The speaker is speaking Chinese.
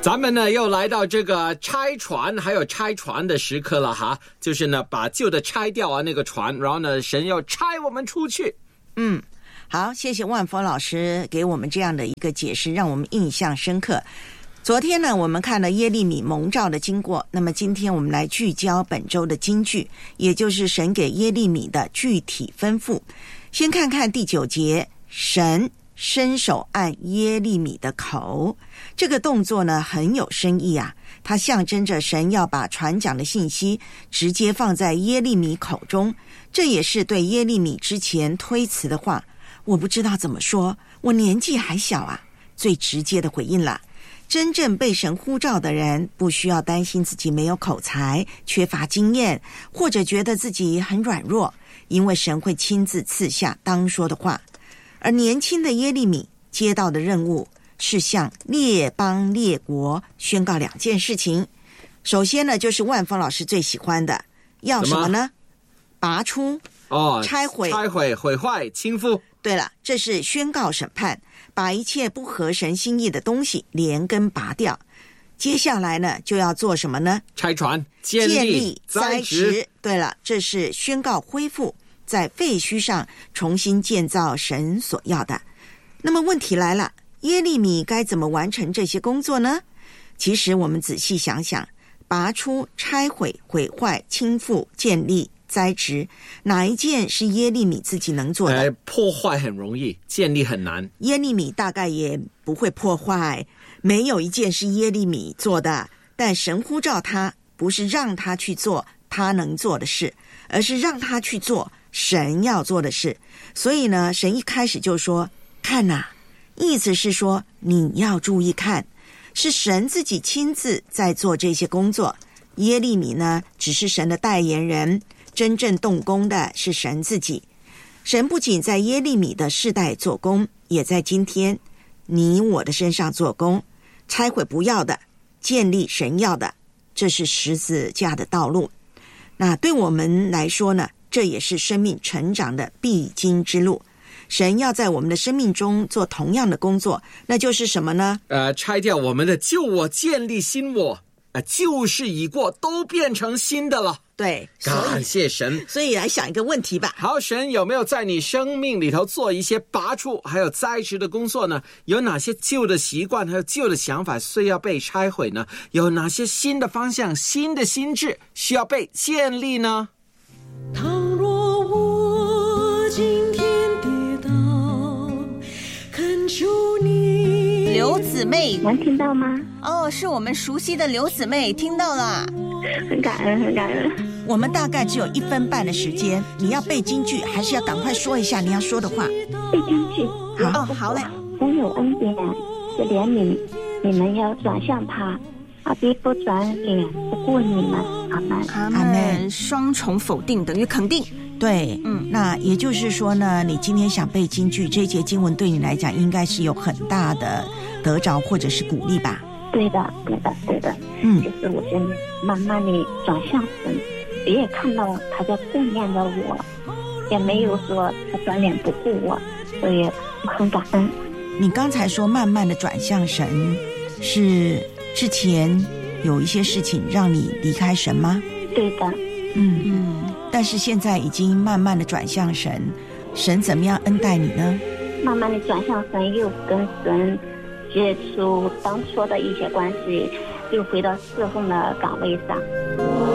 咱们呢又来到这个拆船还有拆船的时刻了哈，就是呢把旧的拆掉啊那个船，然后呢神要拆我们出去。 好，谢谢万峰老师给我们这样的一个解释，让我们印象深刻。昨天呢我们看了耶利米蒙召的经过，那么今天我们来聚焦本周的金句，也就是神给耶利米的具体吩咐。先看看第9节，神伸手按耶利米的口，这个动作呢很有深意啊，它象征着神要把传讲的信息直接放在耶利米口中，这也是对耶利米之前推辞的话，我不知道怎么说，我年纪还小啊，最直接的回应了。真正被神呼召的人不需要担心自己没有口才、缺乏经验，或者觉得自己很软弱，因为神会亲自赐下当说的话。而年轻的耶利米接到的任务是向列邦列国宣告2件事情。首先呢，就是万峰老师最喜欢的，要什么呢？拔出、拆毁、 毁坏、倾覆。 对了，这是宣告审判，把一切不合神心意的东西连根拔掉。接下来呢，就要做什么呢？ 拆船、建立、栽植。 对了，这是宣告恢复，在废墟上重新建造神所要的。那么问题来了，耶利米该怎么完成这些工作呢？其实我们仔细想想，拔出、拆毁、毁坏、倾覆、建立、栽植，哪一件是耶利米自己能做的？ 破坏很容易，建立很难。 耶利米大概也不会破坏，没有一件是耶利米做的。但神呼召他，不是让他去做他能做的事，而是让他去做神要做的事。所以呢，神一开始就说看哪，意思是说你要注意看，是神自己亲自在做这些工作。耶利米呢，只是神的代言人，真正动工的是神自己。神不仅在耶利米的世代做工，也在今天你我的身上做工，拆毁不要的，建立神要的，这是十字架的道路。那对我们来说呢，这也是生命成长的必经之路。神要在我们的生命中做同样的工作，那就是什么呢？ 拆掉我们的旧我，建立新我，旧事已过，都变成新的了。 对， 感谢神。 所以来想一个问题吧。 好，神有没有在你生命里头做一些拔出还有栽植的工作呢？有哪些旧的习惯还有旧的想法需要被拆毁呢？有哪些新的方向、新的心智需要被建立呢？ 倘若我今天跌倒，恳求你。 刘姊妹能听到吗？ 是我们熟悉的刘姊妹，听到了。 很感恩，很感恩。 我们大概只有1分半的时间，你要背金句，还是要赶快说一下你要说的话？ 背金句。 好嘞。 神有恩典，是怜悯，你们要转向他，他必不转脸不顾你们。阿们。 阿们。双重否定等于肯定。 对，那也就是说呢，你今天想背金句，这节经文对你来讲应该是有很大的得着或者是鼓励吧？ 对的。就是我现在慢慢的转向神，别也看到他在顾念着我，也没有说他转脸不顾我，所以我很感恩。 你刚才说慢慢的转向神，是之前有一些事情让你离开神吗？ 对的。 但是现在已经慢慢的转向神，神怎么样恩待你呢？ 慢慢的转向神，又跟神接触当初的一些关系，又回到侍奉的岗位上。